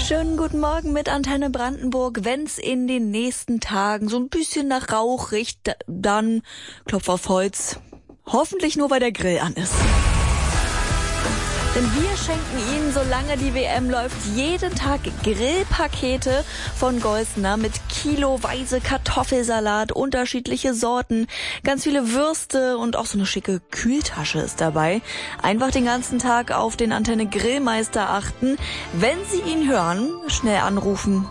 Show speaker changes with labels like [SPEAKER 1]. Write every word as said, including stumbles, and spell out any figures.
[SPEAKER 1] Schönen guten Morgen mit Antenne Brandenburg. Wenn's in den nächsten Tagen so ein bisschen nach Rauch riecht, dann Klopf auf Holz. Hoffentlich nur, weil der Grill an ist. Denn wir schenken Ihnen, solange die W M läuft, jeden Tag Grillpakete von Golsner mit kiloweise Kartoffelsalat, unterschiedliche Sorten, ganz viele Würste und auch so eine schicke Kühltasche ist dabei. Einfach den ganzen Tag auf den Antenne Grillmeister achten. Wenn Sie ihn hören, schnell anrufen